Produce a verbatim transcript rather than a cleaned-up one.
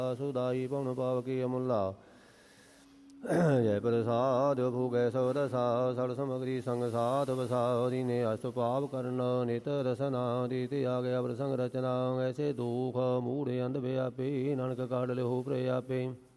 ਸੁਦਾਈ ਪਵਨ ਪਾਵ ਕੀ ਅਮੁੱਲਾ ਜੈ ਪ੍ਰਸਾਦ ਭੂਗੈ ਸੋ ਦਸਾ ਸੜ ਸਮਗਰੀ ਸੰਗ ਸਾਧ ਵਸਾ ਦੀਨੇ ਅਸਤ ਪਾਪ ਕਰਨ ਨਿਤ ਰਸਨਾ ਦੀਤ ਆ ਗਿਆ ਪ੍ਰਸੰਗ ਰਚਨਾ ਐਸੇ ਦੁਖ ਮੂੜ ਅੰਧ ਵਿਆਪੇ ਨਾਨਕ ਕਾਢ ਲਿਓ ਪ੍ਰਿਆਪੇ